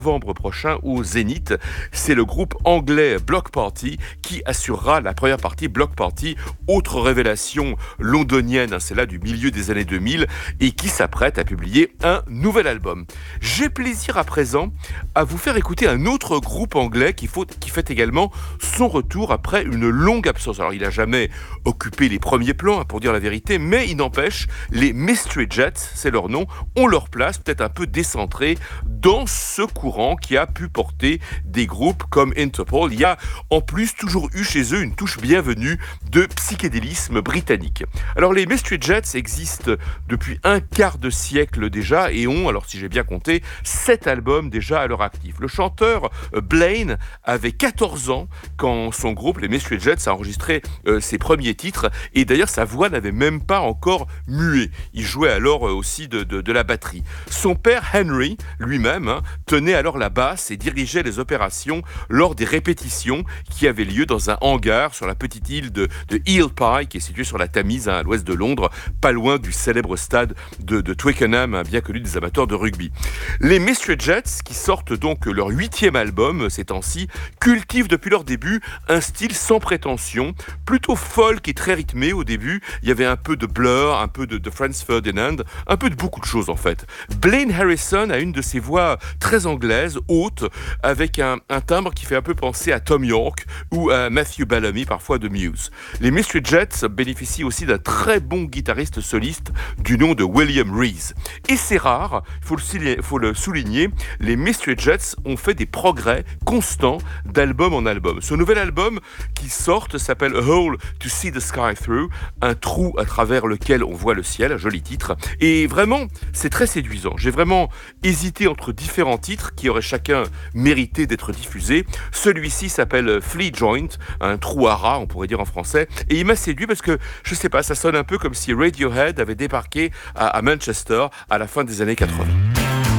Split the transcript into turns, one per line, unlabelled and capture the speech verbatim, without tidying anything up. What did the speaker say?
novembre prochain au Zénith. C'est le groupe anglais Bloc Party qui assurera la première partie. Bloc Party, autre révélation londonienne, hein, c'est là du milieu des années deux mille, et qui s'apprête à publier un nouvel album. J'ai plaisir à présent à vous faire écouter un autre groupe anglais qui, faut, qui fait également son retour après une longue absence. Alors il n'a jamais occupé les premiers plans, hein, pour dire la vérité, mais il n'empêche, les Mystery Jets, c'est leur nom, ont leur place peut-être un peu décentrée dans ce courant qui a pu porter des groupes comme Interpol. Il y a en plus toujours eu chez eux une touche bienvenue de psychédélisme britannique. Alors les Mystery Jets existent depuis un quart de siècle déjà et ont, alors si j'ai bien compté, sept albums déjà à leur actif. Le chanteur Blaine avait quatorze ans quand son groupe, les Mystery Jets, a enregistré euh, ses premiers titres et d'ailleurs sa voix n'avait même pas encore mué. Il jouait alors euh, aussi de, de, de la batterie. Son père Henry, lui-même, hein, tenait alors la basse et dirigeait les opérations lors des répétitions qui avaient lieu dans un hangar sur la petite île de, de Eel Pie, qui est située sur la Tamise, hein, à l'ouest de Londres, pas loin du célèbre stade de, de Twickenham, hein, bien connu des amateurs de rugby. Les Mystery Jets, qui sortent donc leur huitième album ces temps-ci, cultivent depuis leur début un style sans prétention, plutôt folk et très rythmé au début. Il y avait un peu de Blur, un peu de, de Franz Ferdinand, un peu de beaucoup de choses en fait. Blaine Harrison a une de ses voix très anglaise, haute, avec un, un timbre qui fait un peu penser à Tom York ou à Matthew Bellamy, parfois de Muse. Les Mystery Jets bénéficient aussi d'un très bon guitariste soliste du nom de William Rees. Et c'est rare, il faut, faut le souligner, les Mystery Jets ont fait des progrès constants d'album en album. Ce nouvel album qui sort s'appelle A Hole to See the Sky Through, un trou à travers lequel on voit le ciel, un joli titre. Et vraiment, c'est très séduisant. J'ai vraiment hésité entre différents titres qui auraient chacun mérité d'être diffusés. Celui-ci s'appelle Flea Joint, un trou à rat, on pourrait dire en français, et il m'a séduit parce que, je sais pas, ça sonne un peu comme si Radiohead avait débarqué à, à Manchester à la fin des années quatre-vingts.